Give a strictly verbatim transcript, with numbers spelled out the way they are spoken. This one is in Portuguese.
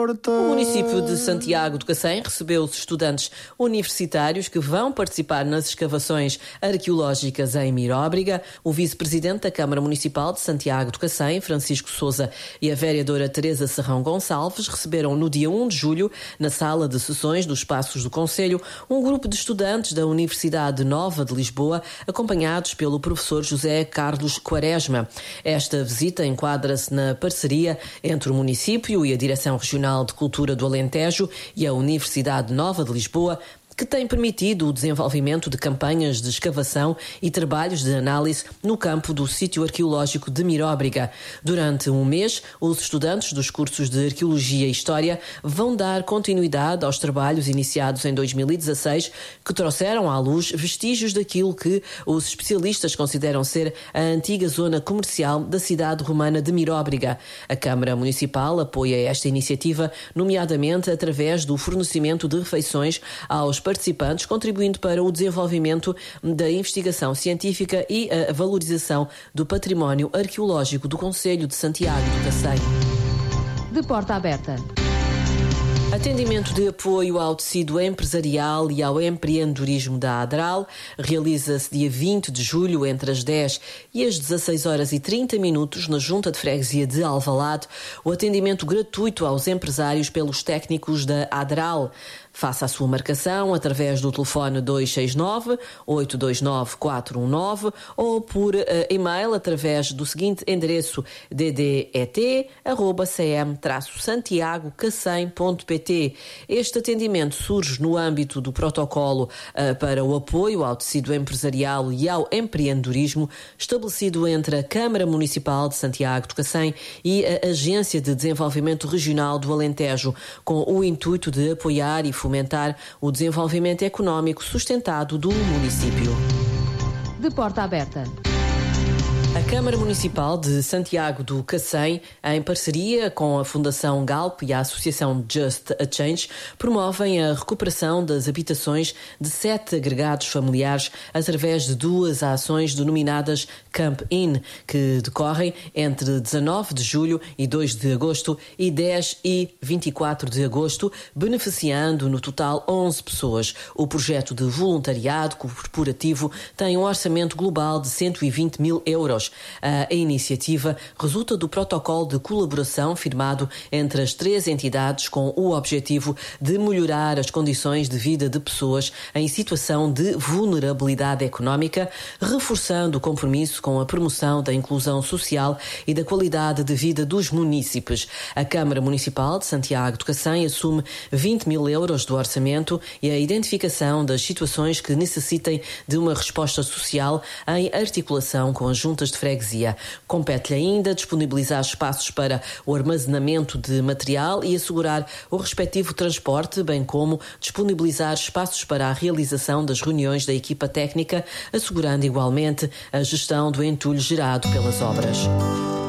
porta. O município de Santiago do Cacém recebeu os estudantes universitários que vão participar nas escavações arqueológicas em Miróbriga. O vice-presidente da Câmara Municipal de Santiago do Cacém, Francisco Sousa, e a vereadora Teresa Serrão Gonçalves receberam no dia um de julho, na sala de sessões dos Passos do Concelho, um grupo de estudantes da Universidade Nova de Lisboa, acompanhados pelo professor José Carlos Quaresma. Esta visita enquadra-se na parceria entre o município e a Direção Regional de Cultura do Alentejo e a Universidade Nova de Lisboa, que tem permitido o desenvolvimento de campanhas de escavação e trabalhos de análise no campo do sítio arqueológico de Miróbriga. Durante um mês, os estudantes dos cursos de Arqueologia e História vão dar continuidade aos trabalhos iniciados em dois mil e dezasseis, que trouxeram à luz vestígios daquilo que os especialistas consideram ser a antiga zona comercial da cidade romana de Miróbriga. A Câmara Municipal apoia esta iniciativa, nomeadamente através do fornecimento de refeições aos participantes, contribuindo para o desenvolvimento da investigação científica e a valorização do património arqueológico do Concelho de Santiago do Cacém. De porta aberta. Atendimento de apoio ao tecido empresarial e ao empreendedorismo da Adral realiza-se dia vinte de julho entre as dez e as dezasseis horas e trinta minutos na Junta de Freguesia de Alvalade, o atendimento gratuito aos empresários pelos técnicos da Adral. Faça a sua marcação através do telefone dois seis nove, oito dois nove, quatro um nove ou por uh, e-mail através do seguinte endereço d d e t arroba c m traço santiago cacém ponto p t. Este atendimento surge no âmbito do protocolo uh, para o apoio ao tecido empresarial e ao empreendedorismo estabelecido entre a Câmara Municipal de Santiago do Cacém e a Agência de Desenvolvimento Regional do Alentejo, com o intuito de apoiar e fomentar o desenvolvimento económico sustentado do município. De porta aberta. A Câmara Municipal de Santiago do Cacém, em parceria com a Fundação Galp e a Associação Just a Change, promovem a recuperação das habitações de sete agregados familiares através de duas ações denominadas Camp In, que decorrem entre dezanove de julho e dois de agosto e dez e vinte e quatro de agosto, beneficiando no total onze pessoas. O projeto de voluntariado corporativo tem um orçamento global de cento e vinte mil euros. A iniciativa resulta do protocolo de colaboração firmado entre as três entidades com o objetivo de melhorar as condições de vida de pessoas em situação de vulnerabilidade económica, reforçando o compromisso com a promoção da inclusão social e da qualidade de vida dos munícipes. A Câmara Municipal de Santiago do Cacém assume vinte mil euros do orçamento e a identificação das situações que necessitem de uma resposta social em articulação com as juntas de freguesia. Compete-lhe ainda disponibilizar espaços para o armazenamento de material e assegurar o respectivo transporte, bem como disponibilizar espaços para a realização das reuniões da equipa técnica, assegurando igualmente a gestão do entulho gerado pelas obras.